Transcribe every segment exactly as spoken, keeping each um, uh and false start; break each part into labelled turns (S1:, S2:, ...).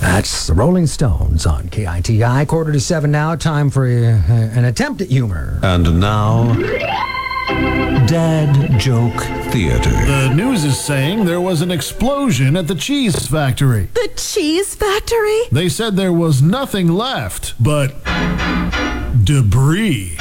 S1: That's the Rolling Stones on K I T I. Quarter to seven now. Time for a, an attempt at humor.
S2: And now, Dad Joke Theater.
S3: The news is saying there was an explosion at the cheese factory.
S4: The cheese factory?
S3: They said there was nothing left but debris.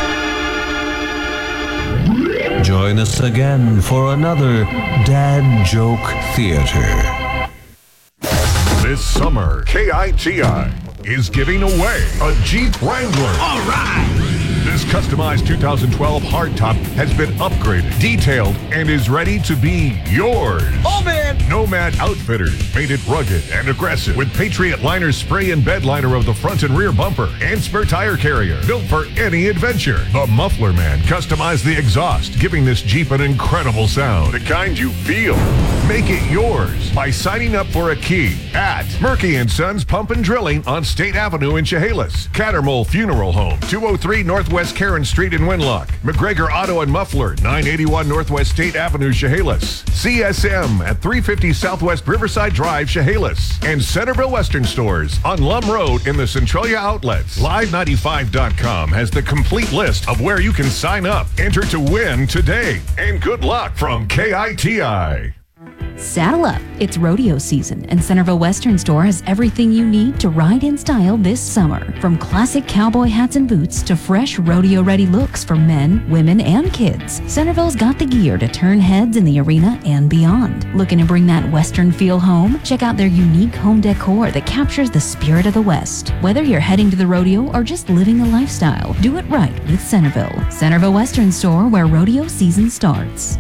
S2: Join us again for another Dad Joke Theater.
S5: This summer, K I T I is giving away a Jeep Wrangler.
S6: All right!
S5: This customized two thousand twelve hardtop has been upgraded, detailed, and is ready to be yours.
S6: Oh, man!
S5: Nomad Outfitters made it rugged and aggressive with Patriot Liner spray and bed liner of the front and rear bumper and spare tire carrier, built for any adventure. The Muffler Man customized the exhaust, giving this Jeep an incredible sound, the kind you feel. Make it yours by signing up for a key at Murky and Sons Pump and Drilling on State Avenue in Chehalis, Cattermole Funeral Home, two oh three Northwest Karen Street in Winlock, McGregor Auto and Muffler, nine eighty-one Northwest State Avenue, Chehalis, C S M at three fifty Southwest Riverside Drive, Chehalis, and Centerville Western Stores on Lum Road in the Centralia Outlets. Live ninety-five dot com has the complete list of where you can sign up. Enter to win today, and good luck from K I T I.
S7: Saddle up. It's rodeo season, and Centerville Western Store has everything you need to ride in style this summer. From classic cowboy hats and boots to fresh rodeo-ready looks for men, women, and kids, Centerville's got the gear to turn heads in the arena and beyond. Looking to bring that Western feel home? Check out their unique home decor that captures the spirit of the West. Whether you're heading to the rodeo or just living the lifestyle, do it right with Centerville. Centerville Western Store, where rodeo season starts.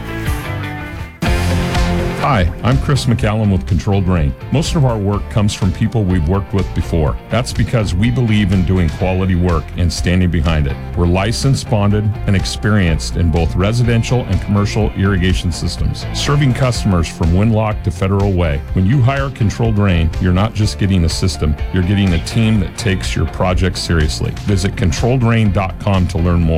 S8: Hi, I'm Chris McCallum with Controlled Rain. Most of our work comes from people we've worked with before. That's because we believe in doing quality work and standing behind it. We're licensed, bonded, and experienced in both residential and commercial irrigation systems, serving customers from Winlock to Federal Way. When you hire Controlled Rain, you're not just getting a system, you're getting a team that takes your project seriously. Visit controlled rain dot com to learn more.